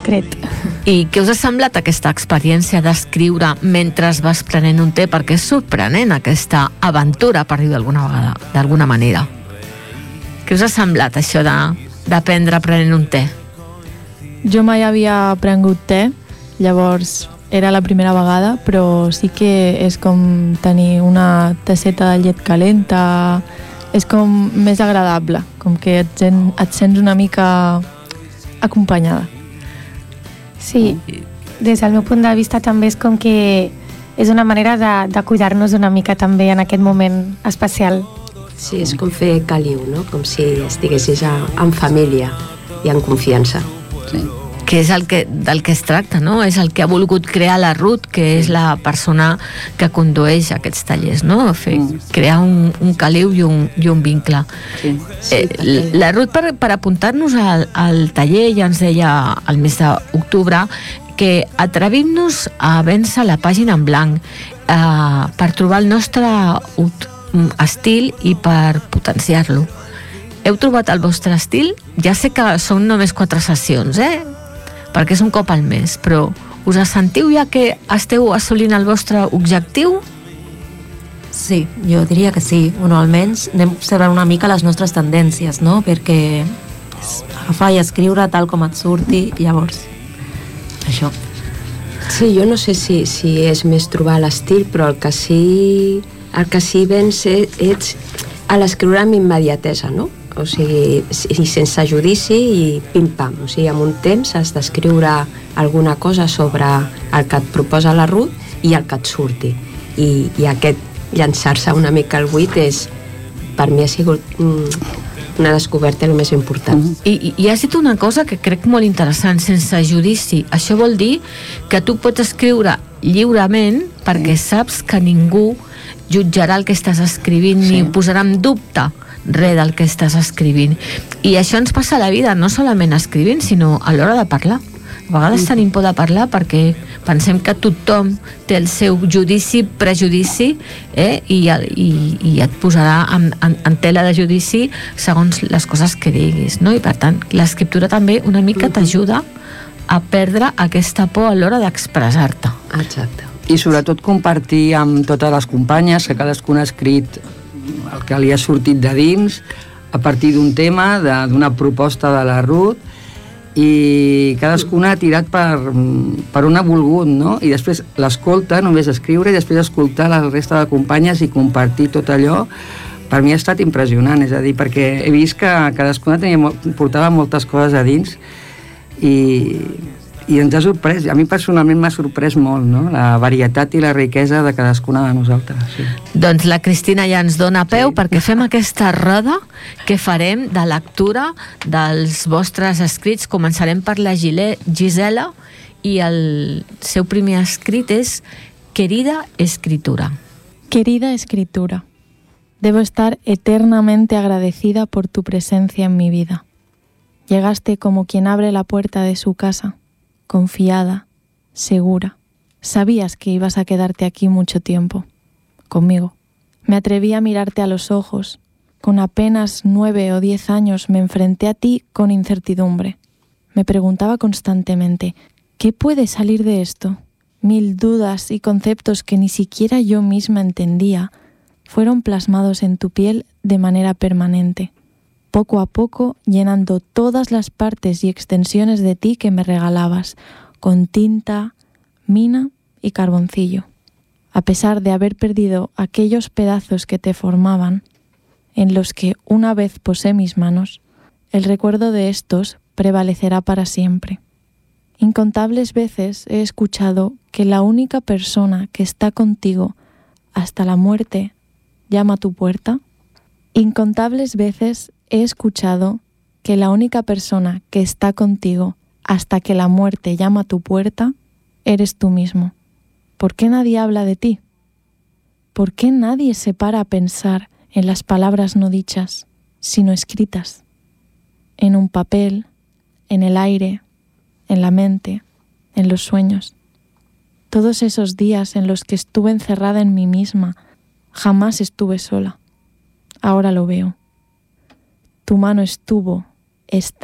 secret. I què us ha semblat aquesta experiència d'escriure mentre vas prenent un té? Perquè és sorprenent aquesta aventura, per dir d'alguna manera. Què us ha semblat això d'aprendre prenent un té? Jo mai havia prengut té, llavors era la primera vegada, però sí que és com tenir una tasseta de llet calenta, és com més agradable, com que et sents una mica acompanyada. Sí, des del meu punt de vista també és com que és una manera de cuidar-nos una mica també en aquest moment especial. Sí, és com fer caliu, no? Com si estiguessis en família i en confiança. Sí. Que és del que es tracta, no? És el que ha volgut crear la Ruth, que és la persona que condueix aquests tallers, no? Crear un caliu i un vincle. Sí, la Ruth, per apuntar-nos al taller, ja ens deia al mes d'octubre que atrevim-nos a vèncer la pàgina en blanc per trobar el nostre estil i per potenciar-lo. Heu trobat el vostre estil? Ja sé que són només 4 sessions, perquè és un cop al mes, però us sentiu ja que esteu assolint el vostre objectiu? Sí, jo diria que sí. Bueno, almenys anem observant una mica les nostres tendències, no? Perquè agafar i escriure tal com et surti, llavors això. Sí, jo no sé si és més trobar l'estil, però el que sí vens ets a l'escriure amb immediatesa, no? O sigui, sense judici i pim-pam. O sigui, en un temps has d'escriure alguna cosa sobre el que et proposa la Ruth i el que et surti. I aquest llançar-se una mica al buit per mi ha sigut una descoberta el més important. I has dit una cosa que crec molt interessant, sense judici. Això vol dir que tu pots escriure lliurement perquè saps que ningú jutjarà el que estàs escrivint ni posarà en dubte res del que estàs escrivint. I això ens passa a la vida, no solament escrivint, sinó a l'hora de parlar. A vegades tenim por de parlar perquè pensem que tothom té el seu prejudici i et posarà en tela de judici segons les coses que diguis, no? I per tant, l'escriptura també una mica t'ajuda a perdre aquesta por a l'hora d'expressar-te. Exacte. I sobretot compartir amb totes les companyes que cadascuna ha escrit el que li ha sortit de dins a partir d'un tema, d'una proposta de la Ruth, i cadascuna ha tirat per on ha volgut, no? I després l'escolta, només escriure, i després escoltar la resta de companyes i compartir tot allò. Per mi ha estat impressionant, és a dir, perquè he vist que cadascuna portava moltes coses a dins i ens ha sorprès, a mi personalment m'ha sorprès molt, no? La varietat i la riquesa de cadascuna de nosaltres. Sí. Doncs la Cristina ja ens dona peu perquè fem aquesta roda que farem de lectura dels vostres escrits. Començarem per la Gisela i el seu primer escrit és Querida escritura. Querida escritura, debo estar eternamente agradecida por tu presencia en mi vida. Llegaste como quien abre la puerta de su casa, confiada, segura. Sabías que ibas a quedarte aquí mucho tiempo, conmigo. Me atreví a mirarte a los ojos. Con apenas 9 o 10 años me enfrenté a ti con incertidumbre. Me preguntaba constantemente, ¿qué puede salir de esto? 1000 dudas y conceptos que ni siquiera yo misma entendía fueron plasmados en tu piel de manera permanente, poco a poco llenando todas las partes y extensiones de ti que me regalabas, con tinta, mina y carboncillo. A pesar de haber perdido aquellos pedazos que te formaban, en los que una vez posé mis manos, el recuerdo de estos prevalecerá para siempre. Incontables veces he escuchado que la única persona que está contigo hasta la muerte llama a tu puerta. Incontables veces he escuchado que la única persona que está contigo hasta que la muerte llama a tu puerta eres tú mismo. ¿Por qué nadie habla de ti? ¿Por qué nadie se para a pensar en las palabras no dichas, sino escritas? En un papel, en el aire, en la mente, en los sueños. Todos esos días en los que estuve encerrada en mí misma, jamás estuve sola. Ahora lo veo. Tu mano estuvo, está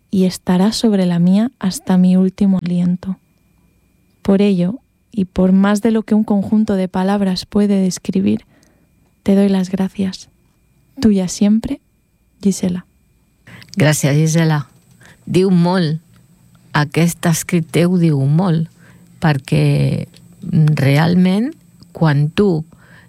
y estará sobre la mía hasta mi último aliento. Por ello, y por más de lo que un conjunto de palabras puede describir, te doy las gracias. Tuya siempre, Gisela. Gràcies, Gisela. Diu molt. Aquest escrit teu diu molt, perquè realment quan tu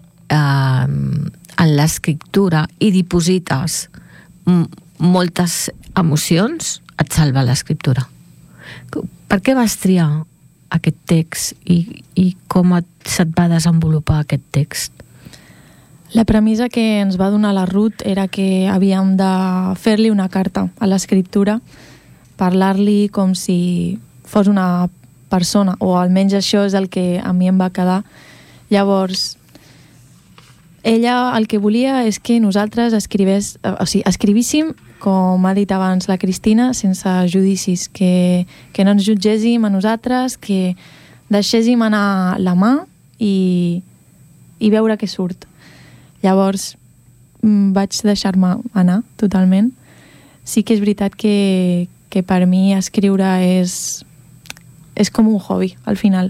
en l'escriptura hi diposites moltes emocions, et salva l'escriptura. Per què vas triar aquest text i com se't va desenvolupar aquest text? La premissa que ens va donar la Ruth era que havíem de fer-li una carta a l'escriptura, parlar-li com si fos una persona, o almenys això és el que a mi em va quedar. Llavors, ella el que volia és que nosaltres escrivíssim, com ha dit abans la Cristina, sense judicis, que no ens jutgéssim a nosaltres, que deixéssim anar la mà i veure què surt. Llavors vaig deixar-me anar totalment. Sí que és veritat que per mi escriure és com un hobby, al final.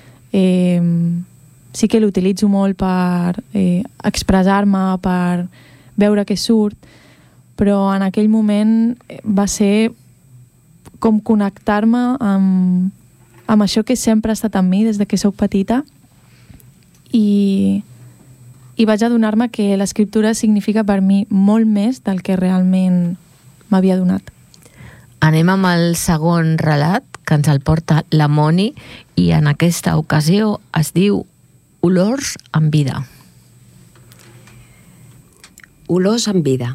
Sí que l'utilitzo molt per expressar-me, per veure què surt, però en aquell moment va ser com connectar-me amb això que sempre ha estat amb mi des que sóc petita i vaig adonar-me que l'escriptura significa per mi molt més del que realment m'havia donat. Anem amb el segon relat, que ens el porta la Moni, i en aquesta ocasió es diu Olors en vida. Olors en vida.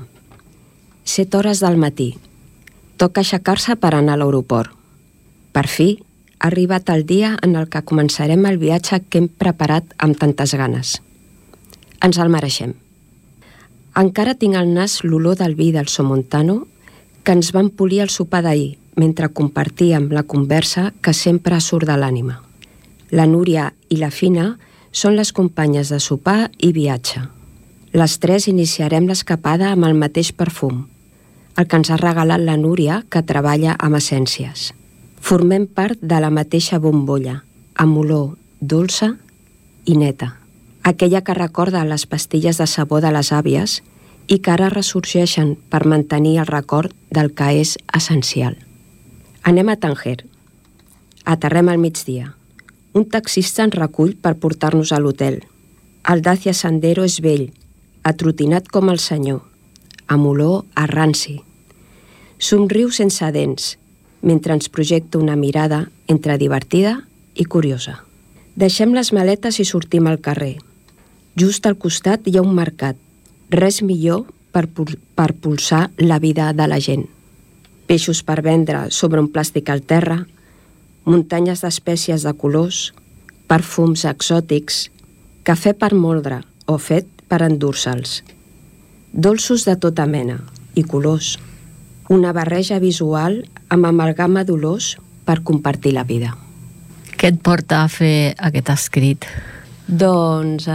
7 hores del matí. Toca aixecar-se per anar a l'aeroport. Per fi, ha arribat el dia en el que començarem el viatge que hem preparat amb tantes ganes. Ens el mereixem. Encara tinc al nas l'olor del vi del Somontano que ens van polir al sopar d'ahir mentre compartíem la conversa que sempre surt de l'ànima. La Núria i la Fina són les companyes de sopar i viatge. Les 3 iniciarem l'escapada amb el mateix perfum, el que ens ha regalat la Núria, que treballa amb essències. Formem part de la mateixa bombolla, amb olor dolça i neta. Aquella que recorda les pastilles de sabó de les àvies i que ara ressorgeixen per mantenir el record del que és essencial. Anem a Tanger. Aterrem al migdia. Un taxista ens recull per portar-nos a l'hotel. El Dacia Sandero és vell, atrotinat com el senyor, amb olor a ranci. Somriu sense dents, mentre ens projecta una mirada entre divertida i curiosa. Deixem les maletes i sortim al carrer. Just al costat hi ha un mercat. Res millor per pulsar la vida de la gent. Peixos per vendre sobre un plàstic al terra, muntanyes d'espècies de colors, perfums exòtics, cafè per moldre o fet per endur-se'ls. Dolços de tota mena i colors. Una barreja visual amb amalgama d'olors per compartir la vida. Què et porta a fer aquest escrit? Doncs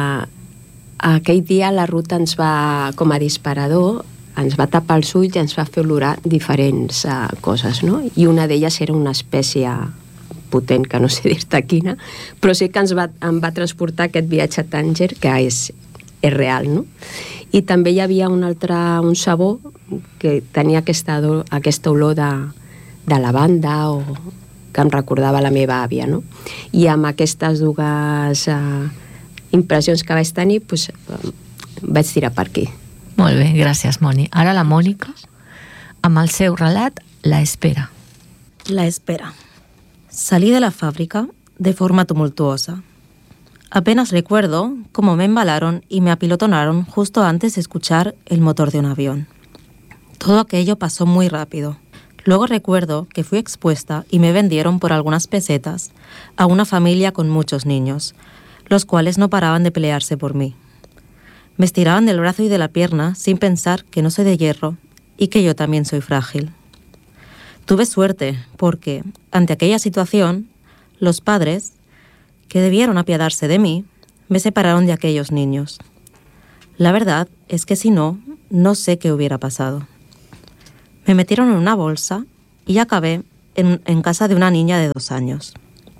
aquell dia la Ruth ens va, com a disparador, ens va tapar els ulls i ens va fer olorar diferents coses, no? I una d'elles era una espècie potent, que no sé dir-te quina, però sí que em va transportar aquest viatge a Tanger, que és real, no? I també hi havia un sabó que tenia aquesta olor de lavanda o que em recordava la meva àvia, no? I amb aquestes dues impressions que vaig tenir, doncs, vaig tirar per aquí. Molt bé, gràcies, Moni. Ara la Mònica, amb el seu relat, La espera. La espera. Salí de la fábrica de forma tumultuosa. Apenas recuerdo cómo me embalaron y me apilotonaron justo antes de escuchar el motor de un avión. Todo aquello pasó muy rápido. Luego recuerdo que fui expuesta y me vendieron por algunas pesetas a una familia con muchos niños, los cuales no paraban de pelearse por mí. Me estiraban del brazo y de la pierna sin pensar que no soy de hierro y que yo también soy frágil. Tuve suerte porque, ante aquella situación, los padres, que debieron apiadarse de mí, me separaron de aquellos niños. La verdad es que si no, no sé qué hubiera pasado. Me metieron en una bolsa y acabé en casa de una niña de 2 años.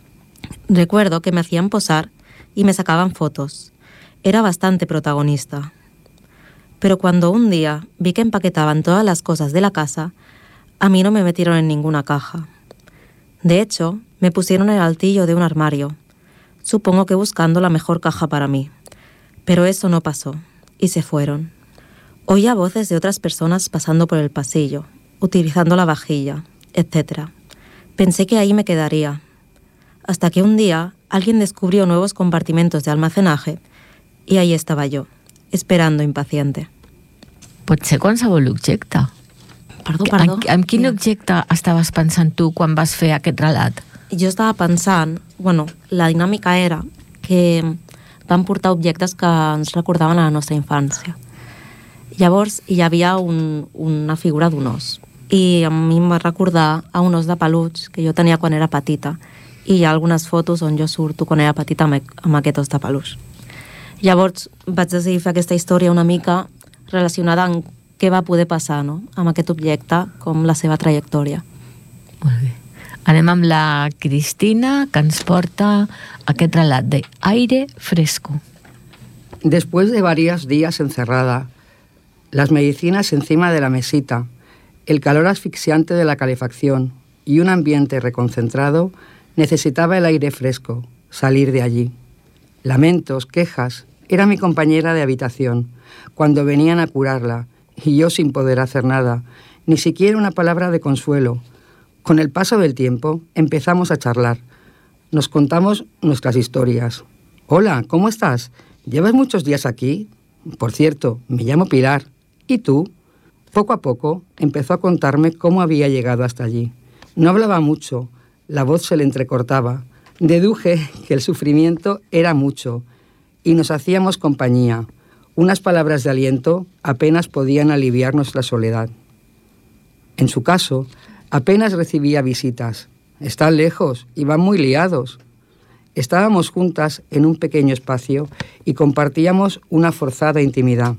Recuerdo que me hacían posar y me sacaban fotos. Era bastante protagonista. Pero cuando un día vi que empaquetaban todas las cosas de la casa, a mí no me metieron en ninguna caja. De hecho, me pusieron en el altillo de un armario, supongo que buscando la mejor caja para mí. Pero eso no pasó, y se fueron. Oía voces de otras personas pasando por el pasillo, utilizando la vajilla, etc. Pensé que ahí me quedaría, hasta que un día alguien descubrió nuevos compartimentos de almacenaje y ahí estaba yo, esperando impaciente. Pot ser qualsevol objecte. Perdó. En quin objecte estaves pensant tu quan vas fer aquest relat? Jo estava pensant, la dinàmica era que vam portar objectes que ens recordaven a la nostra infància. Llavors hi havia una figura d'un os i a mi em va recordar a un os de peluig que jo tenia quan era petita i hi ha algunes fotos on jo surto quan era petita amb aquest os de peluix. Llavors vaig decidir fer aquesta història una mica relacionada amb què va poder passar, no?, amb aquest objecte, com la seva trajectòria. Molt bé. Anem amb la Cristina, que ens porta aquest relat de Aire Fresco. Después de varios días encerrada, las medicinas encima de la mesita, el calor asfixiante de la calefacción y un ambiente reconcentrado, necesitaba el aire fresco, salir de allí. Lamentos, quejas, era mi compañera de habitación, cuando venían a curarla, y yo sin poder hacer nada, ni siquiera una palabra de consuelo. Con el paso del tiempo empezamos a charlar. Nos contamos nuestras historias. Hola, ¿cómo estás? ¿Llevas muchos días aquí? Por cierto, me llamo Pilar. ¿Y tú? Poco a poco empezó a contarme cómo había llegado hasta allí. No hablaba mucho, la voz se le entrecortaba. Deduje que el sufrimiento era mucho y nos hacíamos compañía. Unas palabras de aliento apenas podían aliviar nuestra soledad. En su caso, apenas recibía visitas. Están lejos y van muy liados. Estábamos juntas en un pequeño espacio y compartíamos una forzada intimidad.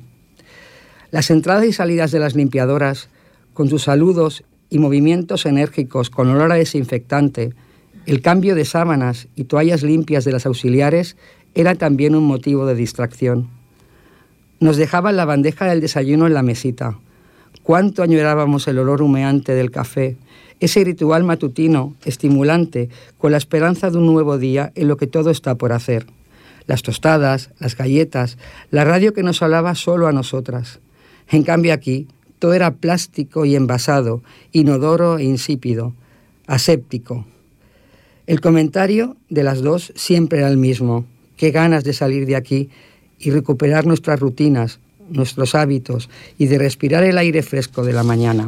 Las entradas y salidas de las limpiadoras, con sus saludos y movimientos enérgicos con olor a desinfectante, el cambio de sábanas y toallas limpias de las auxiliares era también un motivo de distracción. Nos dejaban la bandeja del desayuno en la mesita. Cuánto añorábamos el olor humeante del café, ese ritual matutino, estimulante, con la esperanza de un nuevo día en lo que todo está por hacer. Las tostadas, las galletas, la radio que nos hablaba solo a nosotras. En cambio aquí, todo era plástico y envasado, inodoro e insípido, aséptico. El comentario de las dos siempre era el mismo. Qué ganas de salir de aquí y recuperar nuestras rutinas, nuestros hábitos y de respirar el aire fresco de la mañana.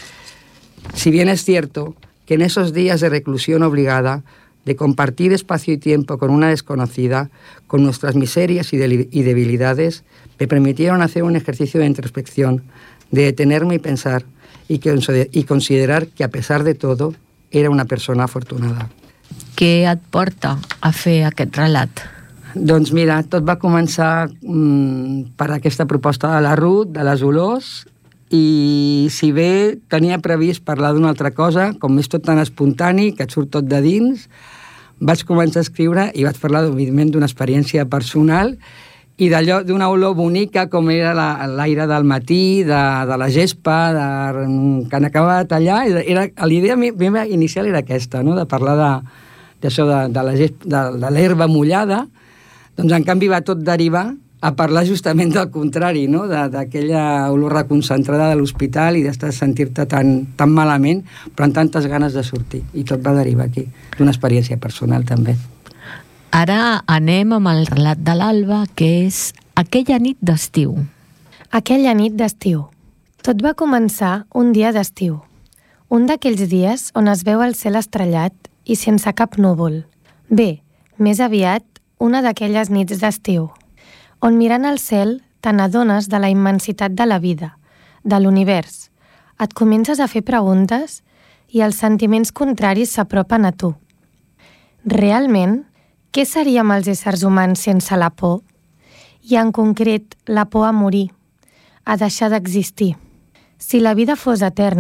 Si bien es cierto que en esos días de reclusión obligada, de compartir espacio y tiempo con una desconocida, con nuestras miserias y debilidades, me permitieron hacer un ejercicio de introspección, de detenerme y pensar, y considerar que a pesar de todo, era una persona afortunada. Què et porta a fer aquest relat? Doncs mira, tot va començar per aquesta proposta de la Ruth, de les olors, i si bé tenia previst parlar d'una altra cosa, com és tot tan espontani, que et surt tot de dins, vaig començar a escriure i vaig parlar, evidentment, d'una experiència personal i d'allò, d'una olor bonica com era l'aire del matí, de la gespa, que n'acaba de tallar. L'idea meva inicial era aquesta, no?, de parlar d'això de l'herba mullada. Doncs, en canvi, va tot derivar a parlar justament del contrari, no?, d'aquella olor reconcentrada de l'hospital i d'estar sentir-te tan malament, però amb tantes ganes de sortir. I tot va derivar aquí, d'una experiència personal, també. Ara anem amb el relat de l'Alba, que és Aquella nit d'estiu. Aquella nit d'estiu. Tot va començar un dia d'estiu. Un d'aquells dies on es veu el cel estrellat i sense cap núvol. Bé, més aviat, una d'aquelles nits d'estiu, on mirant el cel te n'adones de la immensitat de la vida, de l'univers. Et comences a fer preguntes i els sentiments contraris s'apropen a tu. Realment, què seríem els éssers humans sense la por? I en concret, la por a morir, a deixar d'existir. Si la vida fos eterna,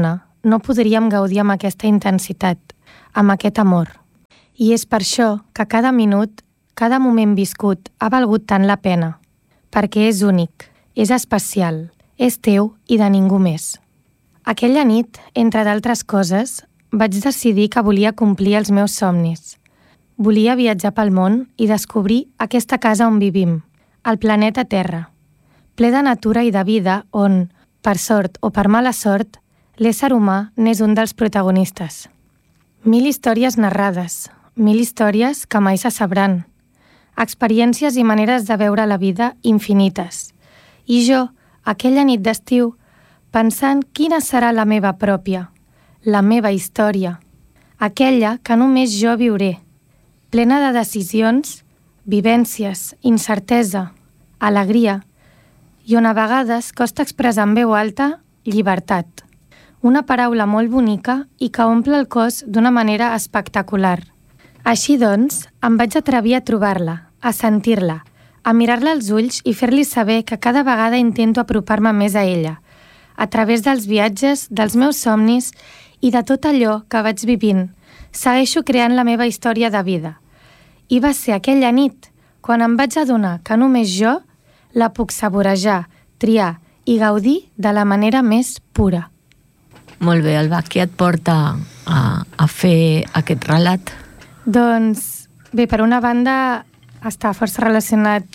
no podríem gaudir amb aquesta intensitat, amb aquest amor. I és per això que cada minut, cada moment viscut ha valgut tant la pena, perquè és únic, és especial, és teu i de ningú més. Aquella nit, entre d'altres coses, vaig decidir que volia complir els meus somnis. Volia viatjar pel món i descobrir aquesta casa on vivim, el planeta Terra, ple de natura i de vida on, per sort o per mala sort, l'ésser humà n'és un dels protagonistes. 1000 històries narrades, 1000 històries que mai se sabran, experiències i maneres de veure la vida infinites. I jo, aquella nit d'estiu, pensant quina serà la meva pròpia, la meva història, aquella que només jo viuré, plena de decisions, vivències, incertesa, alegria, i on a vegades costa expressar en veu alta llibertat. Una paraula molt bonica i que omple el cos d'una manera espectacular. Així doncs, em vaig atrevir a trobar-la, a sentir-la, a mirar-la als ulls i fer-li saber que cada vegada intento apropar-me més a ella, a través dels viatges, dels meus somnis i de tot allò que vaig vivint. Segueixo creant la meva història de vida. I va ser aquella nit quan em vaig adonar que només jo la puc saborejar, triar i gaudir de la manera més pura. Molt bé, Alba, què et porta a fer aquest relat? Doncs, bé, per una banda està força relacionat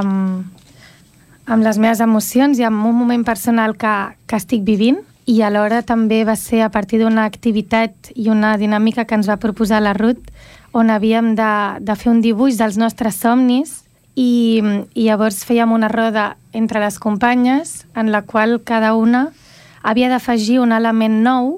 amb les meves emocions i amb un moment personal que estic vivint, i alhora també va ser a partir d'una activitat i una dinàmica que ens va proposar la Ruth, on havíem de fer un dibuix dels nostres somnis i llavors fèiem una roda entre les companyes en la qual cada una havia d'afegir un element nou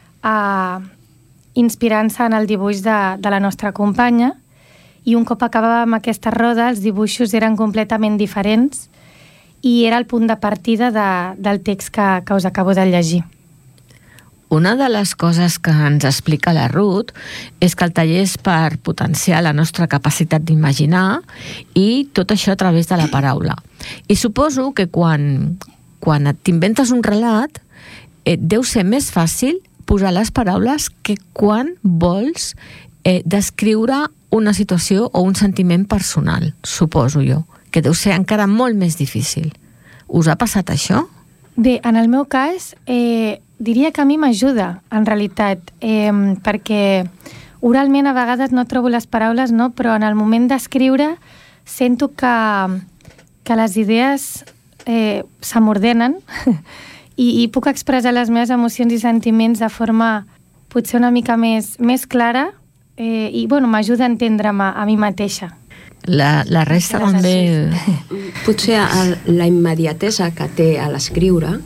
inspirant-se en el dibuix de la nostra companya, i un cop acabàvem aquesta roda els dibuixos eren completament diferents i era el punt de partida del text que us acabo de llegir. Una de les coses que ens explica la Ruth és que el taller és per potenciar la nostra capacitat d'imaginar i tot això a través de la paraula. I suposo que quan t'inventes un relat deu ser més fàcil posar les paraules que quan vols descriure una situació o un sentiment personal, suposo jo, que deu ser encara molt més difícil. Us ha passat això? Bé, en el meu cas, diria que a mi m'ajuda, en realitat, perquè oralment a vegades no trobo les paraules, no? Però en el moment d'escriure sento que les idees s'amordenen i puc expressar les meves emocions i sentiments de forma potser una mica més clara i bueno, m'ajuda a entendre'm a mi mateixa. La resta també... Potser la immediatesa que té a l'escriure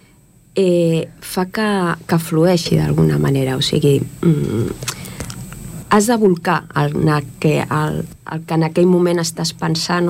fa que flueixi d'alguna manera, o sigui, has de volcar el que en aquell moment estàs pensant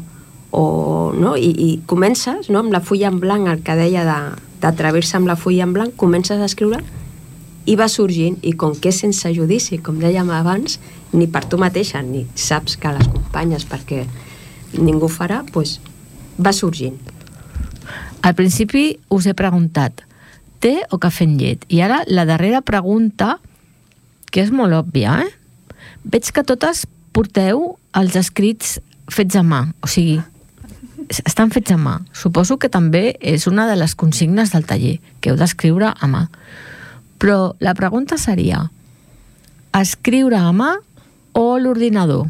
no? I comences, no? Amb la fulla en blanc, el que deia d'atrevir-se amb la fulla en blanc, comences a escriure i va sorgint, i com que és sense judici, com dèiem abans, ni per tu mateixa, ni saps que les companyes, perquè ningú farà, doncs va sorgint. Al principi us he preguntat té o cafè amb llet? I ara la darrera pregunta, que és molt òbvia, veig que totes porteu els escrits fets a mà, o sigui, estan fets a mà. Suposo que també és una de les consignes del taller, que heu d'escriure a mà. Però la pregunta seria, escriure a mà o l'ordinador?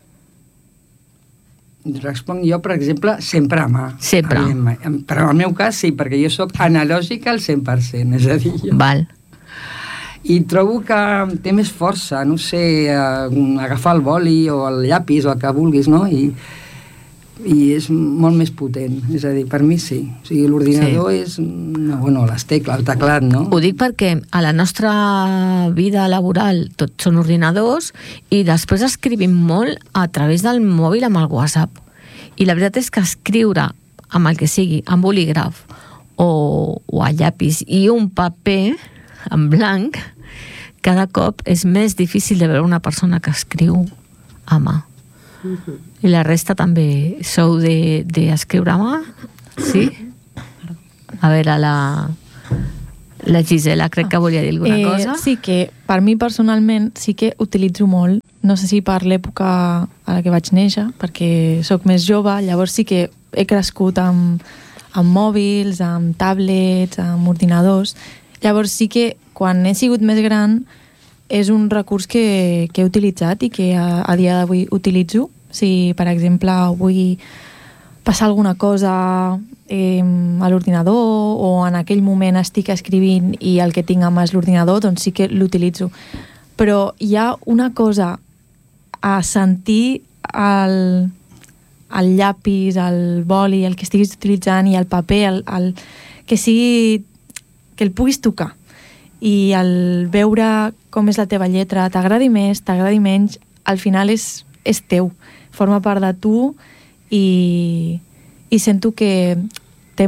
Responc jo, per exemple, sempre a mà. Sempre. Però en el meu cas sí, perquè jo soc analògica al 100%, és a dir... Val. I trobo que té més força, no sé, agafar el boli o el llapis o el que vulguis, no? I és molt més potent, és a dir, per mi sí. O sigui, l'ordinador és... No, bueno, les tecles, el teclat, no? Ho dic perquè a la nostra vida laboral tots són ordinadors i després escrivim molt a través del mòbil amb el WhatsApp. I la veritat és que escriure amb el que sigui, amb bolígraf o a llapis i un paper en blanc, cada cop és més difícil de veure una persona que escriu a mà. I la resta també sou d'escriure a mà? Sí? A veure, La Gisela crec que volia dir alguna cosa. Sí, que per mi personalment sí que utilitzo molt, no sé si per l'època a la que vaig néixer, perquè sóc més jove, llavors sí que he crescut amb mòbils, amb tablets, amb ordinadors. Llavors sí que quan he sigut més gran és un recurs que he utilitzat i que a dia d'avui utilitzo. Si, per exemple, vull passar alguna cosa a l'ordinador o en aquell moment estic escrivint i el que tinc a mà és l'ordinador, doncs sí que l'utilitzo. Però hi ha una cosa a sentir el llapis, el boli, el que estiguis utilitzant i el paper, que el puguis tocar i el veure com és la teva lletra, t'agradi més, t'agradi menys, al final és teu, forma part de tu i sento que té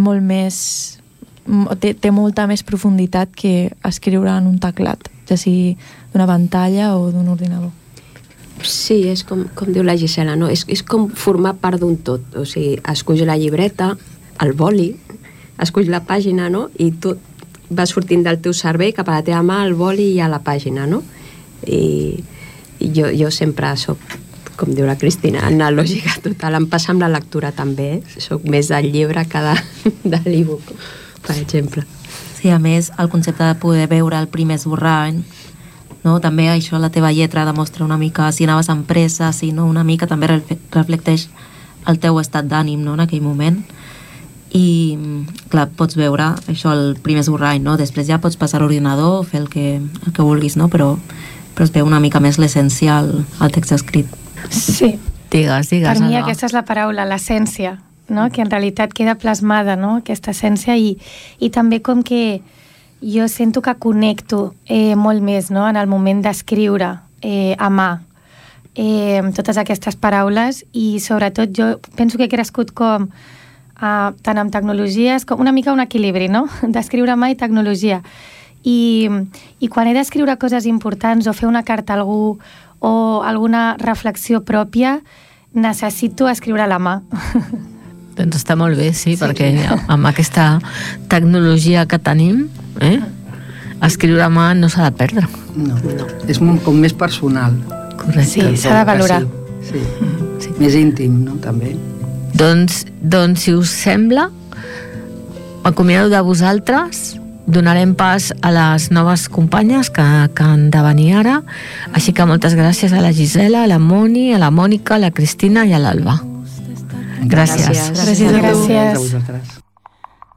molta més profunditat que escriure en un teclat, ja sigui d'una pantalla o d'un ordinador. Sí, és com diu la Gisela, no? És com formar part d'un tot. O sigui, esculls la llibreta, el boli, esculls la pàgina, no? I tu vas sortint del teu cervell cap a la teva mà, el boli i a la pàgina, no? I jo sempre soc, com diu la Cristina, analògica total. Em passa amb la lectura també, soc més del llibre que de l'e-book, per exemple. Sí, a més, el concepte de poder veure el primer esborrany, no? També això, la teva lletra demostra una mica si anaves amb pressa, si no, una mica també reflecteix el teu estat d'ànim, no?, en aquell moment. I, clar, pots veure això, el primer esborrany, no? Després ja pots passar a l'ordinador, fer el que vulguis, no? Però es veu una mica més l'essencial al text escrit. Sí. Digues, per mi Alba. aquesta és la paraula, l'essència, no? Que en realitat queda plasmada, no? Aquesta essència i també com que jo sento que connecto molt més, no? En el moment d'escriure a mà totes aquestes paraules i sobretot jo penso que he crescut com tant amb tecnologies com una mica un equilibri, no? D'escriure a mà i tecnologia i quan he d'escriure coses importants o fer una carta a algú o alguna reflexió pròpia necessito escriure a la mà. Doncs està molt bé, sí, perquè amb aquesta tecnologia que tenim, escriure a mà no s'ha de perdre. No. És com més personal. Correcte. Sí, s'ha de valorar. Sí. Més íntim, no?, també. Doncs si us sembla, m'acomiado de vosaltres, donarem pas a les noves companyes que han de venir ara, així que moltes gràcies a la Gisela, a la Moni, a la Mònica, a la Cristina i a l'Alba. Gràcies. Gràcies. A vosaltres.